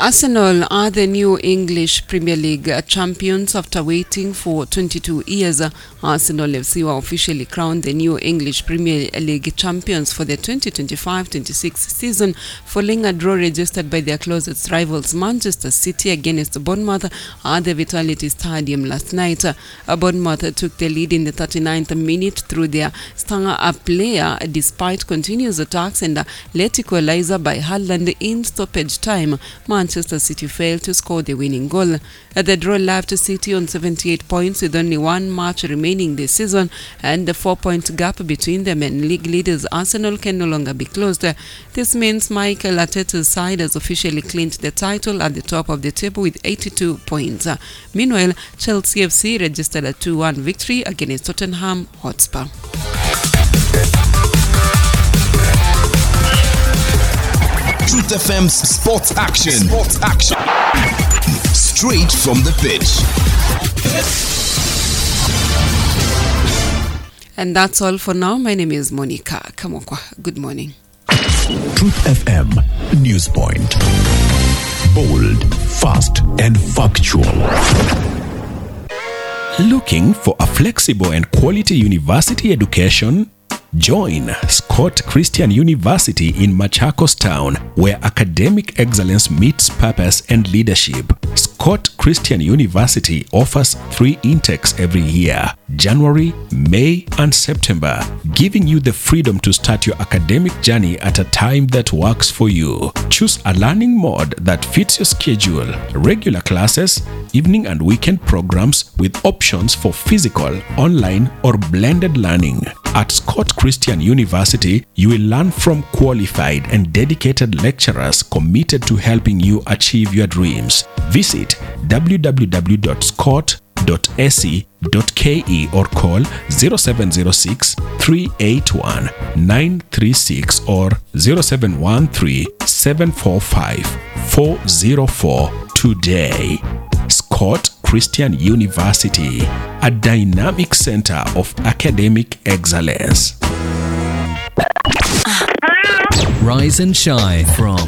Arsenal are the new English Premier League champions after waiting for 22 years. Arsenal FC were officially crowned the new English Premier League champions for the 2025-26 season, following a draw registered by their closest rivals Manchester City against Bournemouth at the Vitality Stadium last night. Bournemouth took the lead in the 39th minute through their star player despite continuous attacks and late equalizer by Haaland in stoppage time. Manchester City failed to score the winning goal. The draw left City on 78 points with only one match remaining this season, and the 4-point gap between them and league leaders Arsenal can no longer be closed. This means Mikel Arteta's side has officially clinched the title at the top of the table with 82 points. Meanwhile, Chelsea FC registered a 2-1 victory against Tottenham Hotspur. Truth FM's Sports Action. Straight from the pitch. And that's all for now. My name is Monica Kamokwa. Good morning. Truth FM News Point. Bold, fast, and factual. Looking for a flexible and quality university education? Join Scott Christian University in Machakos Town, where academic excellence meets purpose and leadership. Scott Christian University offers 3 intakes every year: January, May, and September, giving you the freedom to start your academic journey at a time that works for you. Choose a learning mode that fits your schedule: regular classes, evening and weekend programs, with options for physical, online, or blended learning. At Scott Christian University, you will learn from qualified and dedicated lecturers committed to helping you achieve your dreams. Visit www.scott.ac.ke or call 0706 381 936 or 0713 745 404 today. Scott Christian University, a dynamic center of academic excellence. Rise and shine from